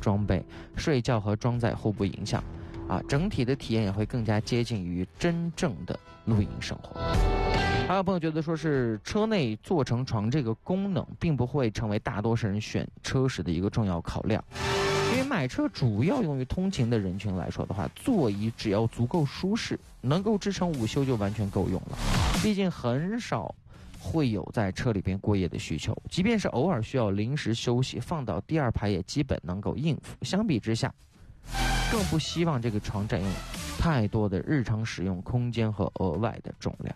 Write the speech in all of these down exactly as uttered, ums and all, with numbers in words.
装备，睡觉和装载互不影响，啊，整体的体验也会更加接近于真正的露营生活。还有朋友觉得说是车内坐成床这个功能并不会成为大多数人选车时的一个重要考量，因为买车主要用于通勤的人群来说的话，座椅只要足够舒适，能够支撑午休就完全够用了。毕竟很少会有在车里边过夜的需求，即便是偶尔需要临时休息，放到第二排也基本能够应付。相比之下，更不希望这个床占用太多的日常使用空间和额外的重量。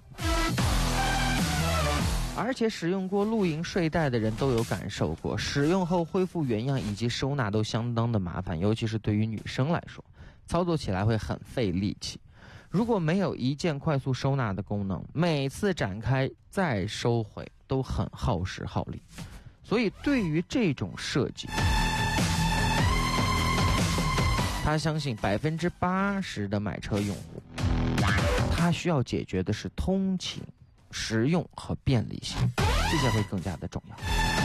而且使用过露营睡袋的人都有感受过，使用后恢复原样以及收纳都相当的麻烦，尤其是对于女生来说，操作起来会很费力气。如果没有一键快速收纳的功能，每次展开再收回都很耗时耗力。所以对于这种设计，他相信百分之八十的买车用户，他需要解决的是通勤、实用和便利性，这些会更加的重要。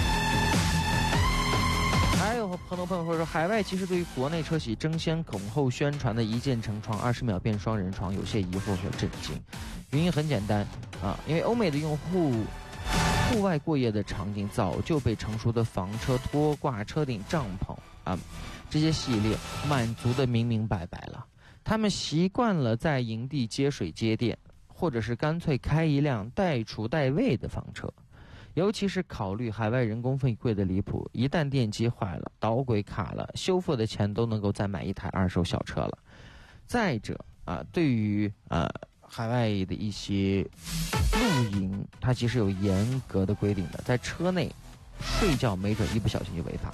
还有很多朋友说说，海外其实对于国内车企争先恐后宣传的一键成床、二十秒变双人床有些疑惑和震惊。原因很简单啊，因为欧美的用户户外过夜的场景早就被成熟的房车、拖挂、车顶帐篷啊这些系列满足的明明白白了。他们习惯了在营地接水接电，或者是干脆开一辆带厨带卫的房车。尤其是考虑海外人工费贵的离谱，一旦电机坏了、导轨卡了，修复的钱都能够再买一台二手小车了。再者啊，对于呃海外的一些露营，它其实有严格的规定的，在车内睡觉没准一不小心就违法了。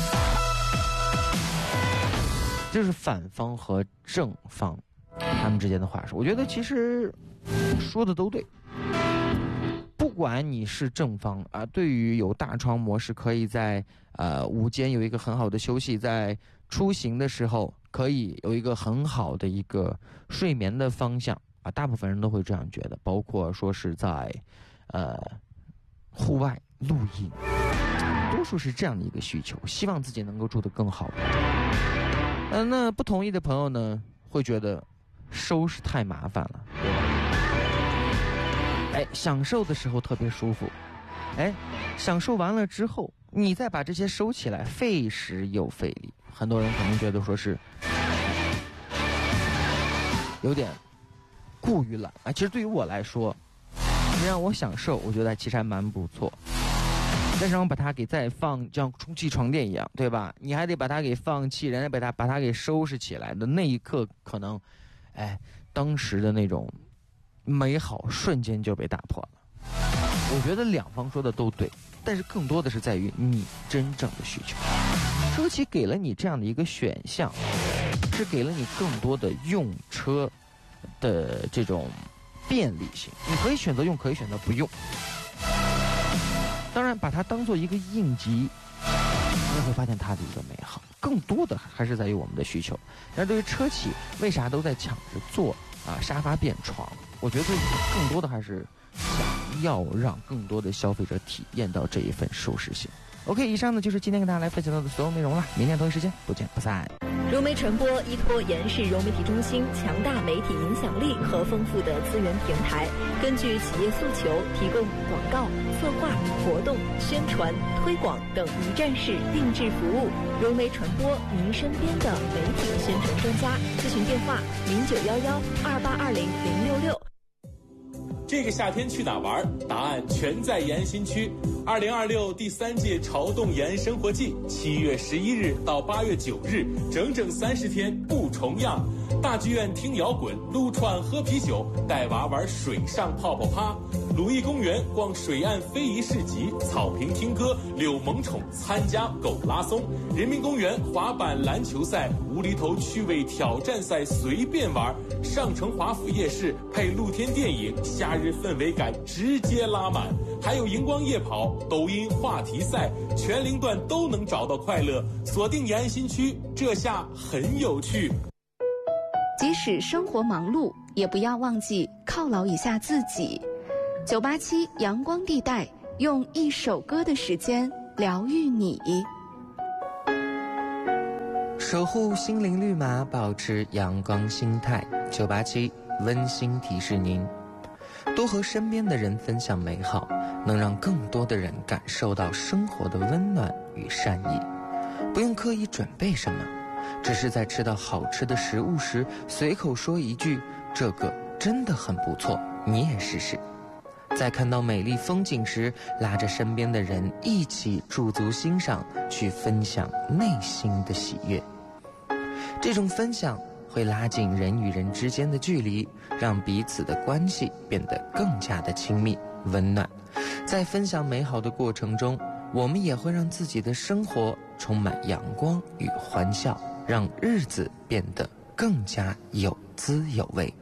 这是反方和正方他们之间的话说，我觉得其实说的都对。不管你是正方啊，对于有大床模式，可以在呃午间有一个很好的休息，在出行的时候可以有一个很好的一个睡眠的方向啊，大部分人都会这样觉得，包括说是在呃户外露营，多数是这样的一个需求，希望自己能够住得更好。呃，那不同意的朋友呢，会觉得收拾太麻烦了，对吧？哎，享受的时候特别舒服，哎，享受完了之后，你再把这些收起来，费时又费力。很多人可能觉得说是有点过于懒啊。其实对于我来说，你让我享受，我觉得其实还蛮不错。但是让我把它给再放，像充气床垫一样，对吧？你还得把它给放气，人家把它把它给收拾起来的那一刻，可能，哎，当时的那种美好瞬间就被打破了。我觉得两方说的都对，但是更多的是在于你真正的需求。车企给了你这样的一个选项，是给了你更多的用车的这种便利性，你可以选择用，可以选择不用。当然把它当做一个应急，你会发现它的一个美好，更多的还是在于我们的需求。但对于车企为啥都在抢着做啊沙发变床，我觉得更多的还是想要让更多的消费者体验到这一份舒适性。 OK， 以上呢就是今天跟大家来分享到的所有内容了，明天同一时间不见不散。 融媒传播依托延世融媒体中心强大媒体影响力和丰富的资源平台，根据企业诉求提供广告、策划、活动、宣传、推广等一站式定制服务。融媒传播，您身边的媒体宣传专家。咨询电话：零九幺幺二八二零零六六。 这个夏天去哪玩？答案全在延新区。二零二六第三届潮动延生活季，七月十一日到八月九日，整整三十天不重样。大剧院听摇滚，撸串喝啤酒，带娃玩水上泡泡趴。鲁艺公园逛水岸非遗市集，草坪听歌，遛萌宠，参加狗拉松。人民公园滑板篮球赛，无厘头趣味挑战赛随便玩。上城华府夜市配露天电影，夏日氛围感直接拉满。还有荧光夜跑、抖音话题赛，全龄段都能找到快乐。锁定延安新区，这下很有趣。 即使生活忙碌，也不要忘记犒劳一下自己。九八七阳光地带，用一首歌的时间疗愈你。 守护心灵绿码，保持阳光心态。九八七温馨提示您，多和身边的人分享美好，能让更多的人感受到生活的温暖与善意。不用刻意准备什么，只是在吃到好吃的食物时，随口说一句这个真的很不错，你也试试。在看到美丽风景时，拉着身边的人一起驻足欣赏，去分享内心的喜悦。这种分享会拉近人与人之间的距离，让彼此的关系变得更加的亲密温暖。在分享美好的过程中，我们也会让自己的生活充满阳光与欢笑，让日子变得更加有滋有味。